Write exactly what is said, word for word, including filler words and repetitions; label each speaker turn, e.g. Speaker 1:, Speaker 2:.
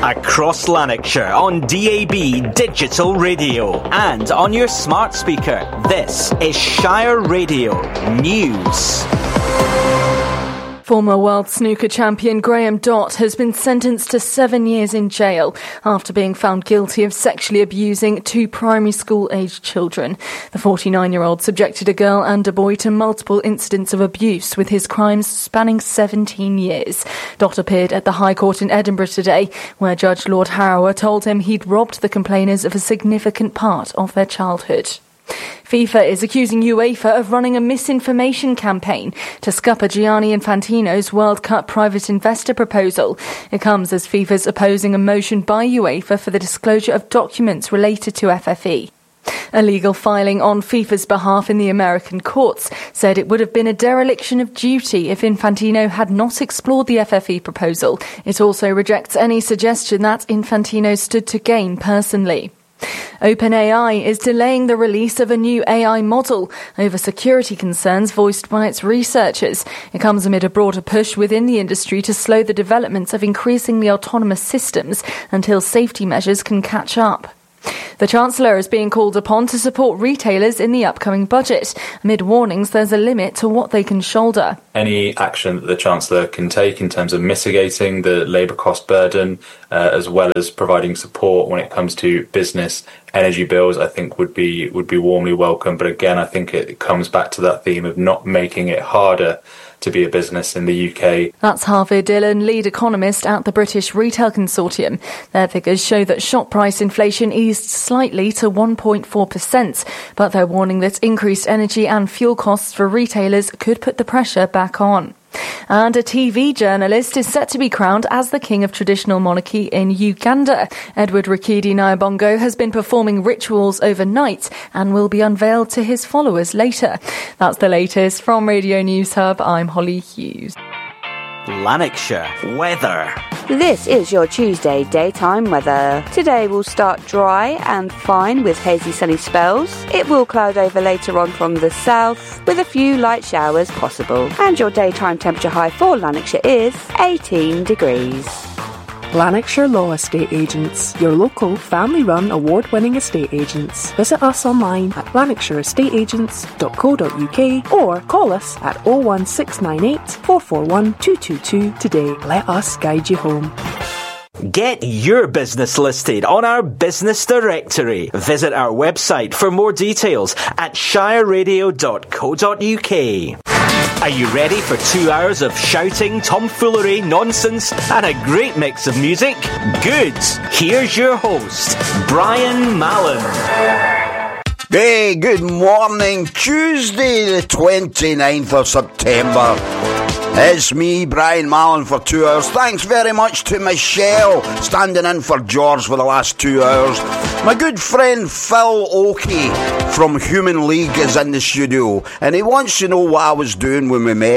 Speaker 1: across Lanarkshire on D A B Digital Radio and on your smart speaker. This is Shire Radio News.
Speaker 2: Former world snooker champion Graham Dott has been sentenced to seven years in jail after being found guilty of sexually abusing two primary school-aged children. The forty-nine-year-old subjected a girl and a boy to multiple incidents of abuse, with his crimes spanning seventeen years. Dott appeared at the High Court in Edinburgh today, where Judge Lord Harrower told him he'd robbed the complainers of a significant part of their childhood. FIFA is accusing UEFA of running a misinformation campaign to scupper Gianni Infantino's World Cup private investor proposal. It comes as FIFA's opposing a motion by UEFA for the disclosure of documents related to F F E. A legal filing on FIFA's behalf in the American courts said it would have been a dereliction of duty if Infantino had not explored the F F E proposal. It also rejects any suggestion that Infantino stood to gain personally. OpenAI is delaying the release of a new A I model over security concerns voiced by its researchers. It comes amid a broader push within the industry to slow the development of increasingly autonomous systems until safety measures can catch up. The Chancellor is being called upon to support retailers in the upcoming budget, amid warnings there's a limit to what they can shoulder.
Speaker 3: Any action that the Chancellor can take in terms of mitigating the labour cost burden, uh, as well as providing support when it comes to business energy bills, I think would be would be warmly welcome. But again, I think it comes back to that theme of not making it harder to be a business in the U K.
Speaker 2: That's Harvey Dillon, lead economist at the British Retail Consortium. Their figures show that shop price inflation eased slightly to one point four percent, but they're warning that increased energy and fuel costs for retailers could put the pressure back on. And a T V journalist is set to be crowned as the king of traditional monarchy in Uganda. Edward Rikidi Nyabongo has been performing rituals overnight and will be unveiled to his followers later. That's the latest from Radio News Hub. I'm Holly Hughes.
Speaker 1: Lanarkshire weather.
Speaker 4: This is your Tuesday daytime weather. Today will start dry and fine with hazy sunny spells. It will cloud over later on from the south with a few light showers possible. And your daytime temperature high for Lanarkshire is eighteen degrees.
Speaker 5: Lanarkshire Law Estate Agents, your local family-run award-winning estate agents. Visit us online at lanarkshire estate agents dot co dot uk or call us at oh one six nine eight, four four one, two two two today. Let us guide you home.
Speaker 1: Get your business listed on our business directory. Visit our website for more details at shire radio dot co dot uk. Are you ready for two hours of shouting, tomfoolery, nonsense, and a great mix of music? Good. Here's your host, Brian Mallon.
Speaker 6: Hey, good morning. Tuesday the twenty-ninth of September. It's me, Brian Mallon, for two hours. Thanks very much to Michelle, standing in for George for the last two hours. My good friend Phil Oakey from Human League is in the studio, and he wants to know what I was doing when we met.